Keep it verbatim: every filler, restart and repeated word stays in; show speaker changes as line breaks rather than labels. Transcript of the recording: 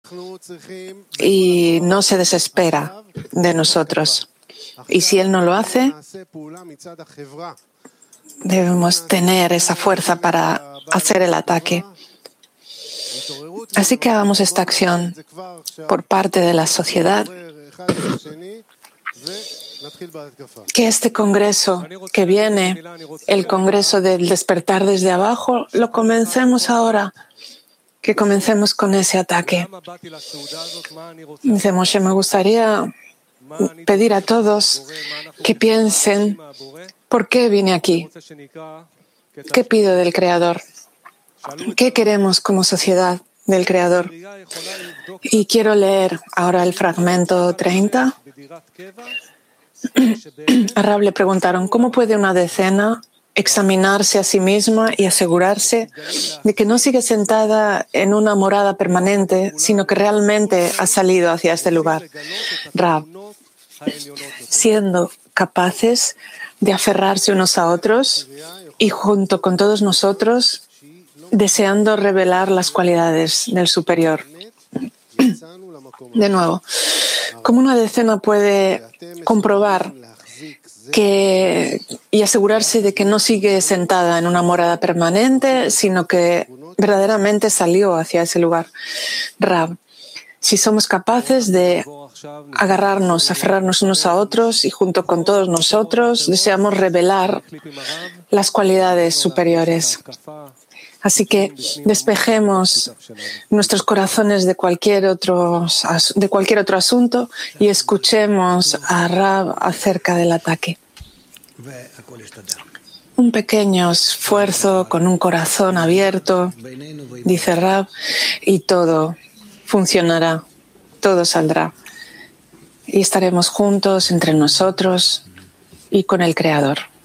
y no se desespera de nosotros. Y si Él no lo hace, debemos tener esa fuerza para hacer el ataque. Así que hagamos esta acción por parte de la sociedad. Que este congreso que viene, el congreso del despertar desde abajo, lo comencemos ahora. Que comencemos con ese ataque. Dice Moshe, me gustaría pedir a todos que piensen ¿por qué vine aquí? ¿Qué pido del Creador? ¿Qué queremos como sociedad del Creador? Y quiero leer ahora el fragmento treinta. A Rab le preguntaron, ¿cómo puede una decena examinarse a sí misma y asegurarse de que no sigue sentada en una morada permanente, sino que realmente ha salido hacia este lugar? Rab, siendo capaces de aferrarse unos a otros y junto con todos nosotros, deseando revelar las cualidades del superior. De nuevo, ¿cómo una decena puede comprobar que, y asegurarse de que no sigue sentada en una morada permanente, sino que verdaderamente salió hacia ese lugar? Rab, si somos capaces de agarrarnos, aferrarnos unos a otros y junto con todos nosotros deseamos revelar las cualidades superiores. Así que despejemos nuestros corazones de cualquier otro, de cualquier otro asunto y escuchemos a Rab acerca del ataque. Un pequeño esfuerzo con un corazón abierto, dice Rab, y todo funcionará, todo saldrá. Y estaremos juntos entre nosotros y con el Creador.